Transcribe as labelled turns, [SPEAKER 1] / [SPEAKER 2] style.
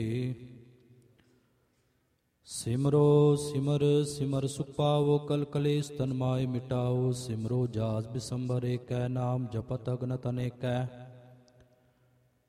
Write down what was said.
[SPEAKER 1] ਸਿਮਰੋ ਸਿਮਰ ਸਿਮਰ ਸੁਖ ਪਾਵੋ ਕਲ ਕਲੇਸ਼ ਤਨ ਮਾਏ ਮਿਟਾਓ। ਸਿਮਰੋ ਜਾਸ ਬਿਸੰਬਰ ਏਕੈ ਨਾਮ ਜਪਤ ਅਗਨਤ ਅਨੇਕੈ।